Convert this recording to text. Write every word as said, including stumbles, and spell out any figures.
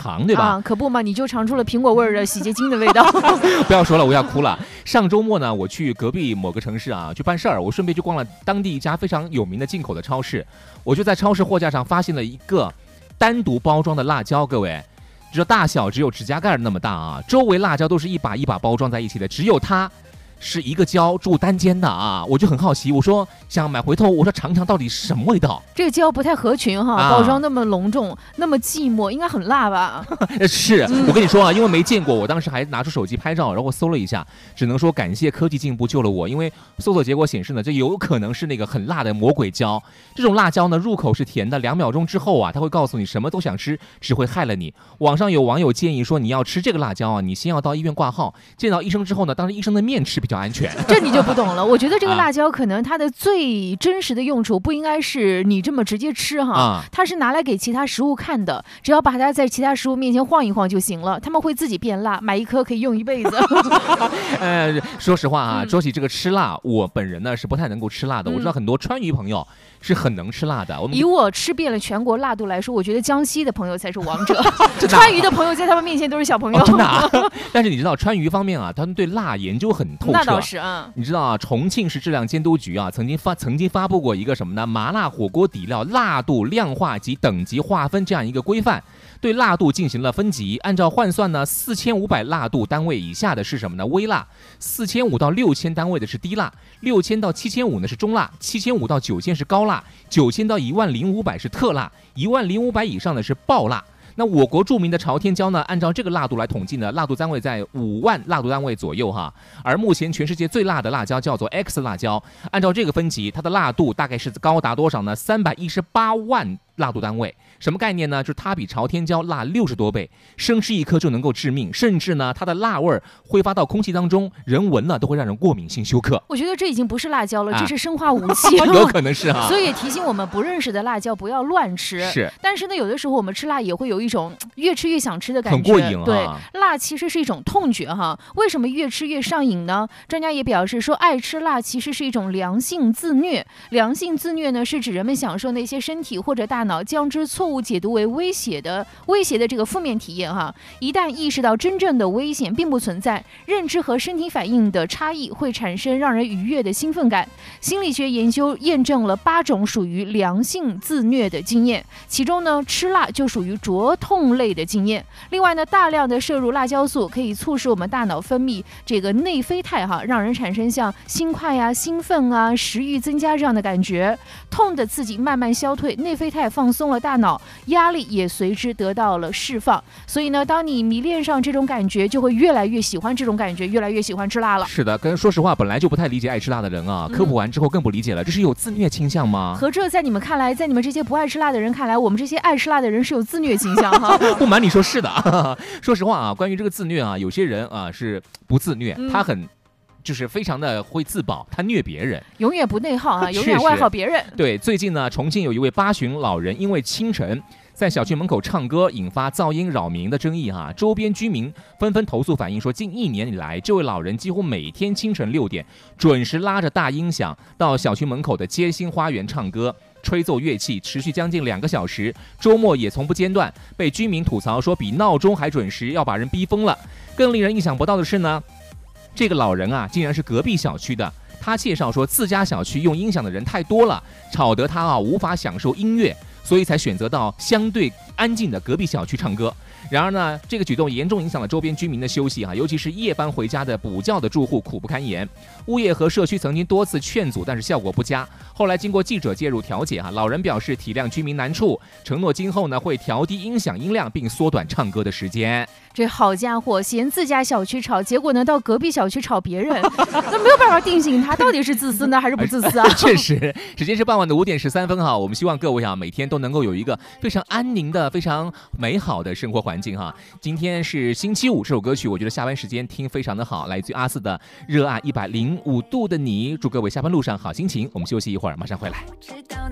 尝，对吧？ 啊，可不嘛，你就尝出了苹果味儿的洗洁精的味道。 不要说了，我要哭了。上周末呢，我去隔壁某个城市啊去办事儿，我顺便去逛了当地一家非常有名的进口的超市，我就在超市货架上发现了一个单独包装的辣椒，各位。这大小只有指甲盖那么大啊，周围辣椒都是一把一把包装在一起的，只有它是一个椒住单间的啊，我就很好奇，我说想买回头，我说尝尝到底是什么味道。 这个椒不太合群哈， 啊、 包装那么隆重，那么寂寞，应该很辣吧？ 是我跟你说啊，因为没见过，我当时还拿出手机拍照，然后搜了一下，只能说感谢科技进步救了我，因为搜索结果显示呢，这有可能是那个很辣的魔鬼椒。这种辣椒呢，入口是甜的，两秒钟之后啊，它会告诉你什么都想吃，只会害了你。网上有网友建议说，你要吃这个辣椒啊，你先要到医院挂号，见到医生之后呢，当着医生的面吃比较安全。 这你就不懂了，我觉得这个辣椒可能它的最真实的用处不应该是你这么直接吃哈，啊、它是拿来给其他食物看的，只要把它在其他食物面前晃一晃就行了，他们会自己变辣，买一颗可以用一辈子。 呃，说实话啊，说起这个吃辣，我本人呢是不太能够吃辣的，嗯、我知道很多川渝朋友是很能吃辣的。我们以我吃遍了全国辣度来说，我觉得江西的朋友才是王者，川渝的朋友在他们面前都是小朋友。 哦、真的、啊。但是你知道川渝方面啊，他们对辣研究很透彻。 那倒是啊。 你知道啊，重庆市质量监督局啊曾经发曾经发布过一个什么呢？麻辣火锅底料辣度量化及等级划分这样一个规范，对辣度进行了分级。按照换算呢，四千五百辣度单位以下的是什么呢？微辣；四千五到六千单位的是低辣；六千到七千五呢是中辣；七千五到九千是高辣；九千到一万零五百是特辣；一万零五百以上的是爆辣。那我国著名的朝天椒呢，按照这个辣度来统计呢，辣度单位在五万辣度单位左右哈。而目前全世界最辣的辣椒叫做 X 辣椒，按照这个分级，它的辣度大概是高达多少呢？三百一十八万辣度单位。什么概念呢？就是它比朝天椒辣六十多倍，生吃一颗就能够致命，甚至呢，它的辣味挥发到空气当中，人闻了都会让人过敏性休克。 我觉得这已经不是辣椒了，啊、这是生化武器， 有可能是啊。 所以也提醒我们不认识的辣椒不要乱吃。 是， 但是呢，有的时候我们吃辣也会有一种越吃越想吃的感觉， 很过瘾啊。 对，辣其实是一种痛觉哈。为什么越吃越上瘾呢？专家也表示说，爱吃辣其实是一种良性自虐。良性自虐呢，是指人们享受那些身体或者大脑将之错误解读为危。威胁的威胁的这个负面体验哈，一旦意识到真正的危险并不存在，认知和身体反应的差异会产生让人愉悦的兴奋感。心理学研究验证了八种属于良性自虐的经验，其中呢，吃辣就属于灼痛类的经验。另外呢，大量的摄入辣椒素可以促使我们大脑分泌这个内啡肽哈，让人产生像心快呀、兴奋啊、食欲增加这样的感觉。痛的刺激慢慢消退，内啡肽放松了大脑，压力也随之得到了释放。所以呢，当你迷恋上这种感觉，就会越来越喜欢这种感觉，越来越喜欢吃辣了。 是的，跟说实话，本来就不太理解爱吃辣的人啊，科普完之后更不理解了，这是有自虐倾向吗？ 和这在你们看来，在你们这些不爱吃辣的人看来，我们这些爱吃辣的人是有自虐倾向哈。 不瞒你说，是的。说实话啊，关于这个自虐啊，有些人啊是不自虐，嗯、他很。就是非常的会自保，他虐别人， 永远不内耗啊，永远外耗别人。 对，最近呢，重庆有一位八旬老人，因为清晨在小区门口唱歌，引发噪音扰民的争议哈、啊。周边居民纷纷投诉反映说，近一年以来，这位老人几乎每天清晨六点准时拉着大音响到小区门口的街心花园唱歌。吹奏乐器持续将近两个小时，周末也从不间断，被居民吐槽说比闹钟还准时，要把人逼疯了。更令人意想不到的是呢，这个老人啊，竟然是隔壁小区的。他介绍说，自家小区用音响的人太多了，吵得他啊无法享受音乐，所以才选择到相对安静的隔壁小区唱歌。然而呢，这个举动严重影响了周边居民的休息啊，尤其是夜班回家的补觉的住户苦不堪言。物业和社区曾经多次劝阻，但是效果不佳。后来经过记者介入调解哈、啊，老人表示体谅居民难处，承诺今后呢会调低音响音量，并缩短唱歌的时间。 这好家伙，嫌自家小区吵，结果呢到隔壁小区吵别人，那没有办法定性他到底是自私呢还是不自私啊？ 确实，时间是傍晚的五点十三分哈，我们希望各位啊每天都能够有一个非常安宁的、非常美好的生活环境哈。今天是星期五，这首歌曲我觉得下班时间听非常的好，来自于阿四的《热爱一百零五度的你》，祝各位下班路上好心情。我们休息一会儿，马上回来。